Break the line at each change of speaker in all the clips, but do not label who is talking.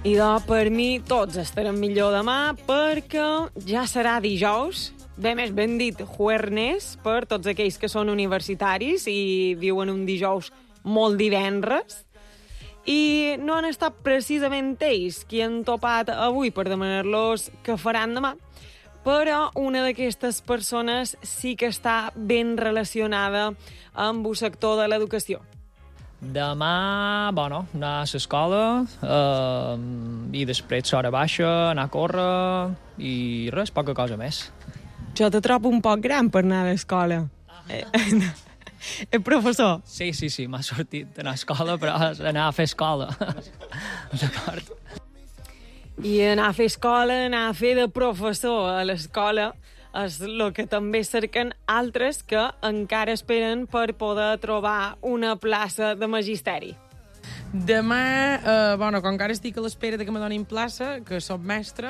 Per mi tots estarem millor demà perquè ja serà dijous, més ben dit, juernes, per tots aquells que són universitaris i viuen un dijous molt divendres. I no han estat precisament ells qui han topat avui per demanar-los què faran demà, però una d'aquestes persones sí que està ben relacionada amb el sector de l'educació.
Demà, anar a l'escola i després l'hora baixa, anar a córrer i res, poca cosa més.
Jo te trobo un poc gran per anar a l'escola. El professor.
Sí, m'ha sortit anar a escola, però anar a fer escola. D'acord.
I anar a fer escola, anar a fer de professor a l'escola, és el que també cerquen altres que encara esperen per poder trobar una plaça de magisteri.
Demà, com encara estic a l'espera que me donin plaça, que soc mestra,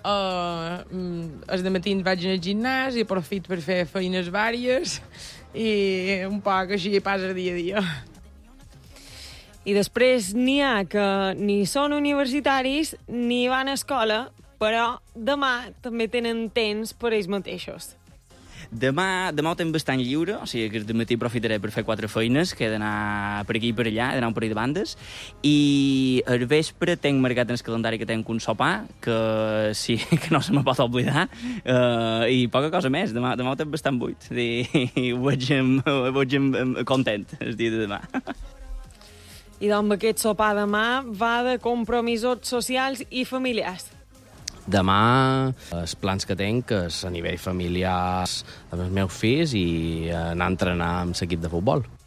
el dematí vaig al gimnàs i aprofito per fer feines vàries i un poc així passa dia a dia.
I després n'hi ha que ni són universitaris ni van a escola, però demà també tenen temps per ells mateixos.
Demà ho tinc bastant lliure, o sigui que de matí aprofitaré per fer 4 feines, que he d'anar per aquí i per allà, he d'anar un parell de bandes, i al vespre tinc marcat en el calendari que tinc un sopar, que sí, que no se me pot oblidar, i poca cosa més, demà ho tinc bastant buit, i ho veig content el dia de demà.
I doncs aquest sopar demà va de compromisos socials i familiars.
Demà els plans que tinc és a nivell familiar amb els meus fills i anar a entrenar amb l'equip de futbol.